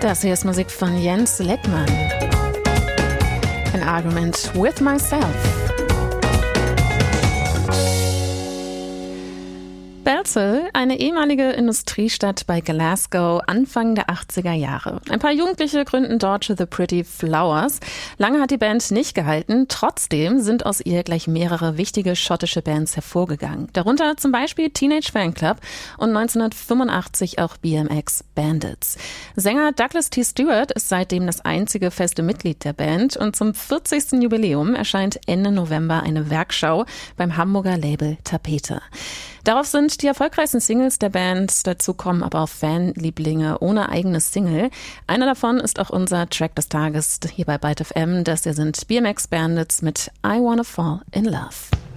Das hier ist Musik von Jens Lekman. An Argument with Myself. Bellshill, eine ehemalige Industriestadt bei Glasgow, Anfang der 80er Jahre. Ein paar Jugendliche gründen dort The Pretty Flowers. Lange hat die Band nicht gehalten, trotzdem sind aus ihr gleich mehrere wichtige schottische Bands hervorgegangen. Darunter zum Beispiel Teenage Fanclub und 1985 auch BMX Bandits. Sänger Douglas T. Stewart ist seitdem das einzige feste Mitglied der Band und zum 40. Jubiläum erscheint Ende November eine Werkschau beim Hamburger Label Tapete. Darauf sind die erfolgreichsten Singles der Band, dazu kommen aber auch Fanlieblinge ohne eigenes Single. Einer davon ist auch unser Track des Tages hier bei Byte FM. Das hier sind BMX Bandits mit I Wanna Fall in Love.